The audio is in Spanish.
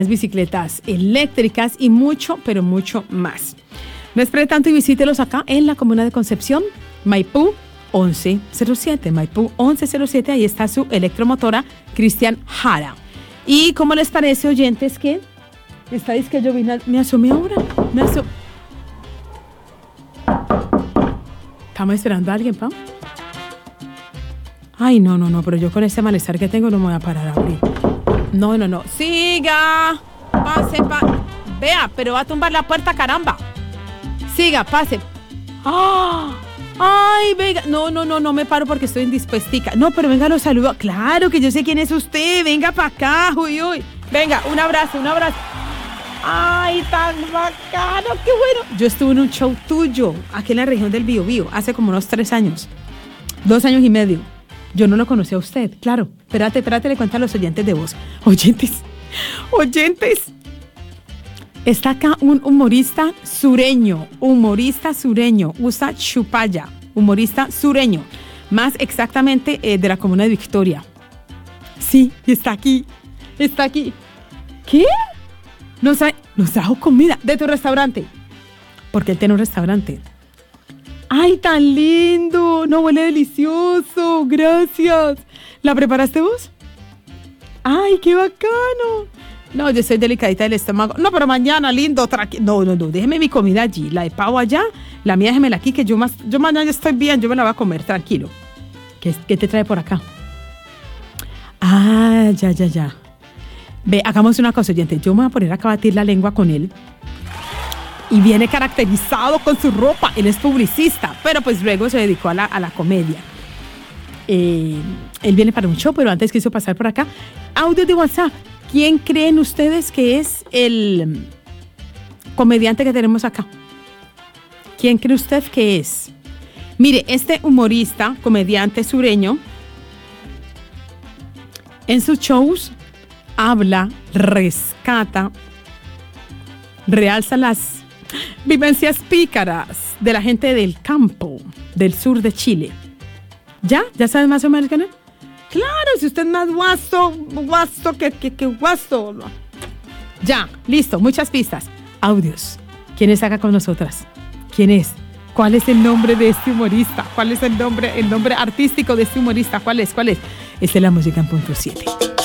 bicicletas eléctricas y mucho, pero mucho más. No espere tanto y visítelos acá en la comuna de Concepción, Maipú 1107. Maipú 1107, ahí está su electromotora Cristian Jara. ¿Y cómo les parece, oyentes, que esta vez que yo vine, me asomé ahora? ¿Estamos esperando a alguien, Pau? Ay, no, pero yo con ese malestar que tengo no me voy a parar a abrir. No. Siga. Pase. Vea, pero va a tumbar la puerta, caramba. Siga, pase. ¡Ah! Ay, venga. No me paro porque estoy indispuestica. No, pero venga, lo saludo. Claro que yo sé quién es usted. Venga para acá, uy. Venga, un abrazo. Ay, tan bacano, qué bueno. Yo estuve en un show tuyo aquí en la región del Biobío hace como unos 3 años. 2 años y medio. Yo no lo conocí a usted, claro. Espérate, le cuento a los oyentes de voz. Oyentes. Está acá un humorista sureño. Usa chupalla. Humorista sureño. Más exactamente de la comuna de Victoria. Sí, está aquí. ¿Qué? Nos trajo comida de tu restaurante. Porque él tiene un restaurante. ¡Ay, tan lindo! No, huele delicioso. Gracias. ¿La preparaste vos? ¡Ay, qué bacano! No, yo soy delicadita del estómago. No, pero mañana, lindo, tranquilo. No, déjeme mi comida allí. La de pavo allá, la mía déjemela aquí, que yo mañana estoy bien, yo me la voy a comer, tranquilo. ¿Qué te trae por acá? Ah, ya. Ve, hagamos una cosa, oyente. Yo me voy a poner acá a batir la lengua con él. Y viene caracterizado con su ropa. Él es publicista, pero pues luego se dedicó a la comedia. Él viene para un show, pero antes quiso pasar por acá. Audio de WhatsApp. ¿Quién creen ustedes que es el comediante que tenemos acá? ¿Quién cree usted que es? Mire, este humorista, comediante sureño, en sus shows habla, rescata, realza las vivencias pícaras de la gente del campo, del sur de Chile. ¿Ya sabes más o menos quién es? Claro, si usted es más guasto que guasto. Ya, listo, muchas pistas. Audios. ¿Quién es acá con nosotras? ¿Quién es? ¿Cuál es el nombre de este humorista? ¿Cuál es el nombre artístico de este humorista? ¿Cuál es? Esta es la música en punto 7.